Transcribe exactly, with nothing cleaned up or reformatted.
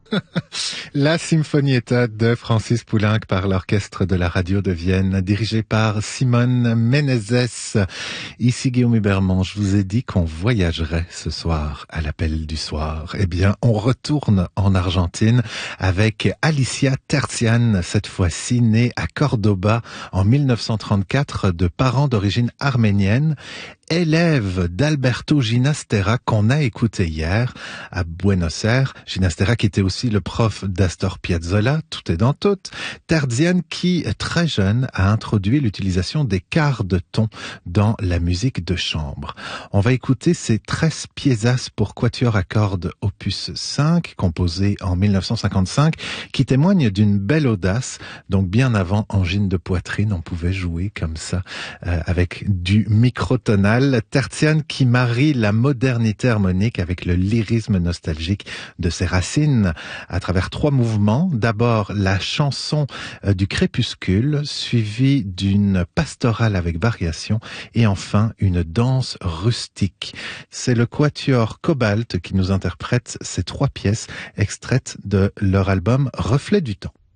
La Sinfonietta de Francis Poulenc par l'orchestre de la radio de Vienne, dirigé par Simone Menezes. Ici Guillaume Hubermont, je vous ai dit qu'on voyagerait ce soir à l'appel du soir. Eh bien, on retourne en Argentine avec Alicia Terzian, cette fois-ci née à Cordoba en mille neuf cent trente-quatre de parents d'origine arménienne, élève d'Alberto Ginastera qu'on a écouté hier à Buenos Aires. Ginastera qui était aussi le prof d'Astor Piazzolla, tout est dans tout. Terzian qui, très jeune, a introduit l'utilisation des quarts de ton dans la musique de chambre. On va écouter ces Tres Piezas pour quatuor à cordes opus cinq, composé en mille neuf cent cinquante-cinq, qui témoigne d'une belle audace. Donc bien avant Angine de poitrine, on pouvait jouer comme ça, euh, avec du microtonal. Terzian qui marie la modernité harmonique avec le lyrisme nostalgique de ses racines à travers trois mouvements. D'abord la chanson du crépuscule, suivie d'une pastorale avec variation et enfin une danse rustique. C'est le quatuor Cobalt qui nous interprète ces trois pièces extraites de leur album Reflet du temps.